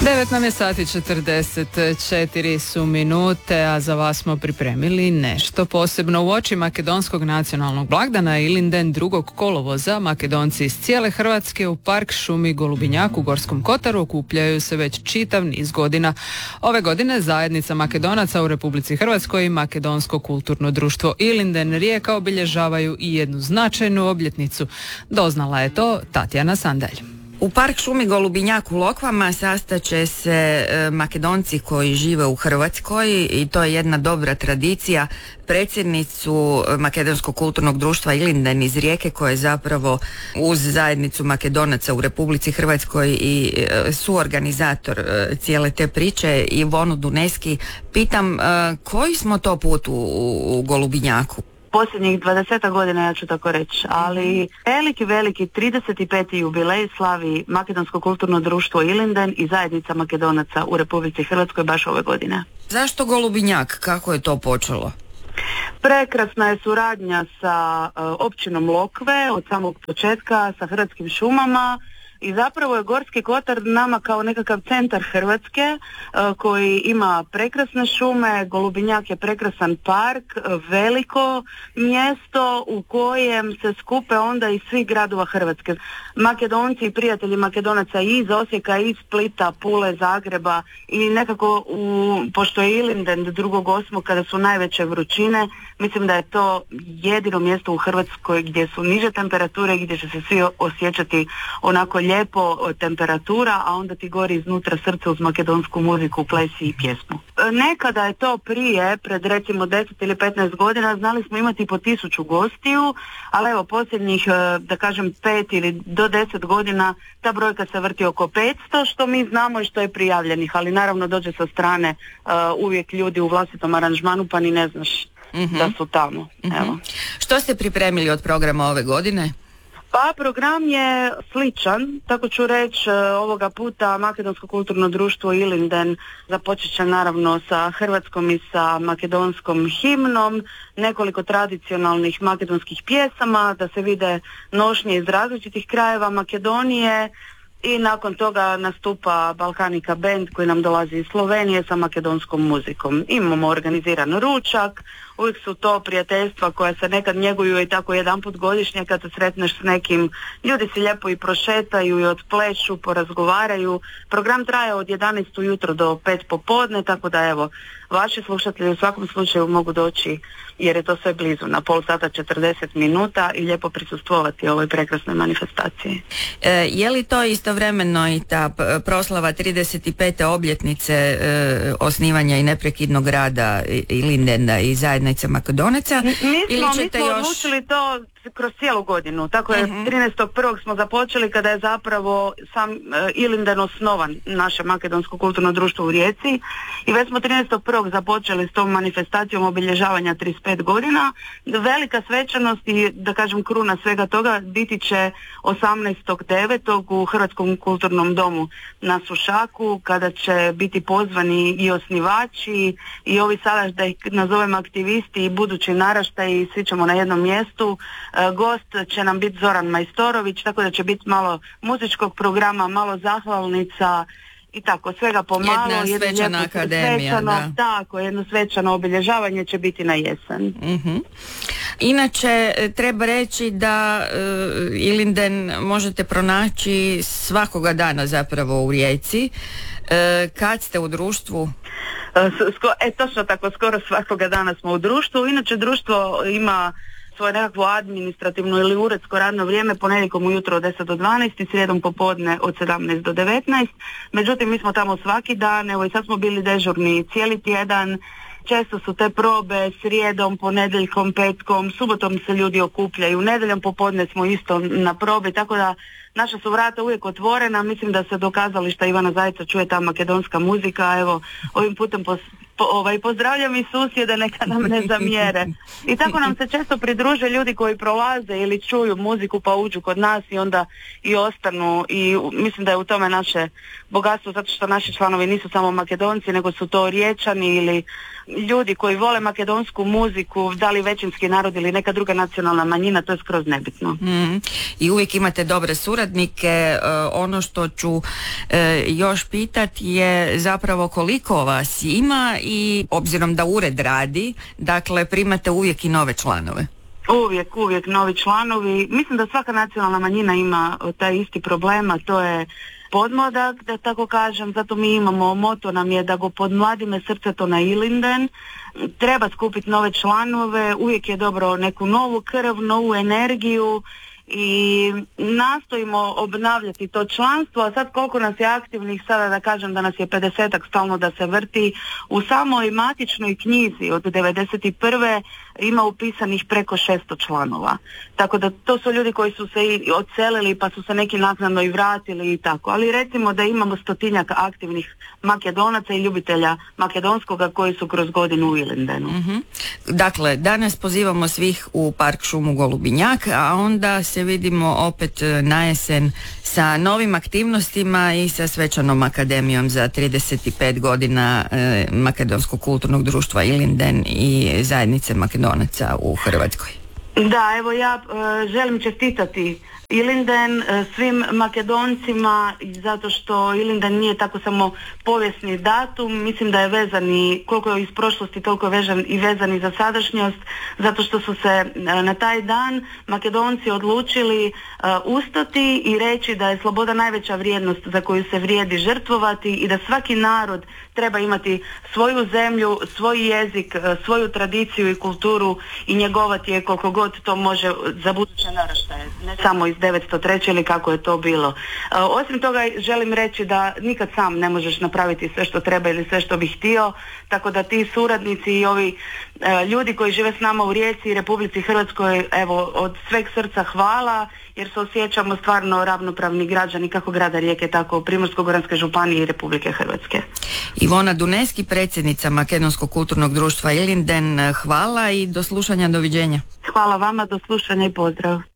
9 nam je sati 44 su minute, a za vas smo pripremili nešto posebno. Uoči makedonskog nacionalnog blagdana Ilinden 2. kolovoza Makedonci iz cijele Hrvatske u park šumi Golubinjak u Gorskom Kotaru okupljaju se već čitav niz godina. Ove godine zajednica Makedonaca u Republici Hrvatskoj i Makedonsko kulturno društvo Ilinden Rijeka obilježavaju i jednu značajnu obljetnicu. Doznala je to Tatjana Sandalj. U park šumi Golubinjak u Lokvama sastaće se Makedonci koji žive u Hrvatskoj i to je jedna dobra tradicija. Predsjednicu Makedonskog kulturnog društva Ilinden iz Rijeke, koja je zapravo uz zajednicu Makedonaca u Republici Hrvatskoj i suorganizator cijele te priče, Ivonu Duneski, pitam koji smo to put u Golubinjaku? Posljednjih 20 godina, ja ću tako reći, ali veliki 35. jubilej slavi Makedonsko kulturno društvo Ilinden i zajednica Makedonaca u Republici Hrvatskoj baš ove godine. Zašto Golubinjak? Kako je to počelo? Prekrasna je suradnja sa općinom Lokve od samog početka, sa Hrvatskim šumama. I zapravo je Gorski Kotar nama kao nekakav centar Hrvatske koji ima prekrasne šume. Golubinjak je prekrasan park, veliko mjesto u kojem se skupe onda i svih gradova Hrvatske. Makedonci i prijatelji Makedonaca iz Osijeka, iz Splita, Pule, Zagreba i nekako pošto je Ilinden 2.8. kada su najveće vrućine, mislim da je to jedino mjesto u Hrvatskoj gdje su niže temperature i gdje će se svi osjećati onako lijepo temperatura, a onda ti gori iznutra srce uz makedonsku muziku, plesi i pjesmu. Nekada je to pred recimo 10 ili 15 godina, znali smo imati po 1000 gostiju, ali evo posljednjih, da kažem 5 ili do 10 godina ta brojka se vrti oko 500, što mi znamo i što je prijavljenih, ali naravno dođe sa strane uvijek ljudi u vlastitom aranžmanu, pa ni ne znaš da su tamo. Evo. Što ste pripremili od programa ove godine? Pa program je sličan, tako ću reći, ovoga puta Makedonsko kulturno društvo Ilinden započet će naravno sa hrvatskom i sa makedonskom himnom, nekoliko tradicionalnih makedonskih pjesama, da se vide nošnje iz različitih krajeva Makedonije i nakon toga nastupa Balkanika band koji nam dolazi iz Slovenije sa makedonskom muzikom. Imamo organiziran ručak, uvijek su to prijateljstva koja se nekad njeguju i tako jedanput godišnje kad se sretneš s nekim, ljudi si lijepo i prošetaju i odplešu, porazgovaraju. Program traje od 11 ujutro do 5 popodne, tako da evo, vaši slušatelji u svakom slučaju mogu doći jer je to sve blizu, na pola sata 40 minuta i lijepo prisustvovati ovoj prekrasnoj manifestaciji. Je li to istovremeno i ta proslava 35. obljetnice osnivanja i neprekidnog rada Ilindena i zajednice Makedonaca? Mi smo odlučili to kroz cijelu godinu, tako je 13.1. smo započeli kada je zapravo sam Ilinden osnovan, naše Makedonsko kulturno društvo u Rijeci, i već smo 13.1. započeli s tom manifestacijom obilježavanja 35 godina. Velika svečanost i da kažem kruna svega toga biti će 18.9. u Hrvatskom kulturnom domu na Sušaku, kada će biti pozvani i osnivači i ovi sada, da ih nazovem aktivisti i budući naraštaji, svi ćemo na jednom mjestu. Gost će nam biti Zoran Majstorović, tako da će biti malo muzičkog programa, malo zahvalnica i tako, svega pomalo. Jedna svečana akademija, da. Tako, jedno svečano obilježavanje će biti na jesen. Inače, treba reći da Ilinden možete pronaći svakoga dana zapravo u Rijeci. Kad ste u društvu? Točno tako, skoro svakoga dana smo u društvu. Inače, društvo ima svoje nekakvo administrativno ili uredsko radno vrijeme ponedjeljkom ujutro od 10 do 12 i srijedom popodne od 17 do 19. Međutim, mi smo tamo svaki dan, evo i sad smo bili dežurni cijeli tjedan. Često su te probe srijedom, ponedjeljkom, petkom, subotom se ljudi okupljaju, nedjeljom popodne smo isto na probi, tako da naša su vrata uvijek otvorena. Mislim da se do kazališta Ivana Zajca čuje ta makedonska muzika. Evo, ovim putem pozdravljam i susjede, neka nam ne zamjere. I tako nam se često pridruže ljudi koji prolaze ili čuju muziku pa uđu kod nas i onda i ostanu, i mislim da je u tome naše bogatstvo, zato što naši članovi nisu samo Makedonci, nego su to Riječani ili ljudi koji vole makedonsku muziku, da li većinski narod ili neka druga nacionalna manjina, to je skroz nebitno. I uvijek imate dobre suradnike. Ono što ću još pitati je zapravo koliko vas ima, i obzirom da ured radi, dakle primate uvijek i nove članove. Uvijek novi članovi. Mislim da svaka nacionalna manjina ima taj isti problem, a to je podmladak, da tako kažem, zato mi imamo, moto nam je da go podmladi me srce to na Ilinden. Treba skupiti nove članove, uvijek je dobro neku novu krv, novu energiju, i nastojimo obnavljati to članstvo. A sad koliko nas je aktivnih, sada da kažem da nas je 50-ak stalno da se vrti. U samoj matičnoj knjizi od 91. ima upisanih preko 600 članova. Tako da to su ljudi koji su se i odselili pa su se neki naknadno i vratili i tako. Ali recimo da imamo 100-tinjak aktivnih Makedonaca i ljubitelja makedonskoga koji su kroz godinu u Ilindenu. Dakle, danas pozivamo svih u Park šumu Golubinjak, a onda se vidimo opet na jesen sa novim aktivnostima i sa svečanom akademijom za 35 godina Makedonskog kulturnog društva Ilinden i zajednice Makedonaca u Hrvatskoj. Da, evo ja želim čestitati Ilinden, svim Makedoncima, zato što Ilinden nije tako samo povijesni datum, mislim da je vezan i koliko je iz prošlosti, toliko je vezan i za sadašnjost, zato što su se na taj dan Makedonci odlučili ustati i reći da je sloboda najveća vrijednost za koju se vrijedi žrtvovati i da svaki narod treba imati svoju zemlju, svoj jezik, svoju tradiciju i kulturu i njegovati je koliko god to može za buduće naraštaje, ne samo iz 903. ili kako je to bilo. Osim toga želim reći da nikad sam ne možeš napraviti sve što treba ili sve što bi htio, tako da ti suradnici i ovi ljudi koji žive s nama u Rijeci i Republici Hrvatskoj, evo, od sveg srca hvala, jer se osjećamo stvarno ravnopravni građani kako grada Rijeke, tako Primorsko-goranske županije i Republike Hrvatske. Ivona Duneski, predsjednica Makedonskog kulturnog društva Ilinden, hvala i do slušanja, doviđenja. Hvala vama, do slušanja i pozdrav.